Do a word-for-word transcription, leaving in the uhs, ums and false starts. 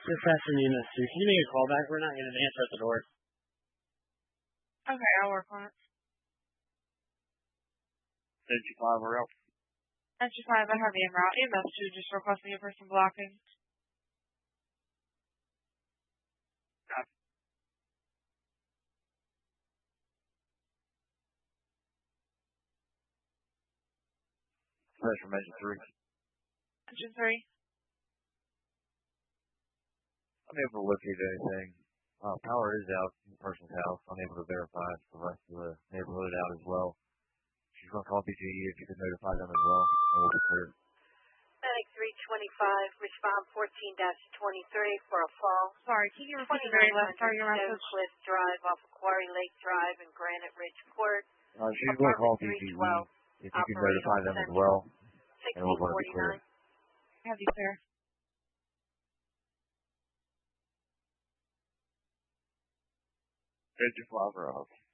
Just afternoon, Miss Sue. Can you make a call back? We're not getting an answer at the door. Okay, I'll work on it. Entry five, we're out. Entry five, I have you en route. E M S two, just requesting a person blocking. Copy. Press from engine three. Engine three. Unable to locate anything. Uh, power is out in the person's house. Unable to verify the rest of the neighborhood out as well. She's going to call B G E if you could notify them as well. And we'll be clear. Medic three twenty-five, respond fourteen dash twenty-three for a fall. Sorry, can you repeat the very last part of your message? Cliff Drive off of Quarry Lake Drive and Granite Ridge Court. Uh, she's going to call B G E if you could notify them as well. And we're going to be clear. Have you clear? Engine five, we're out.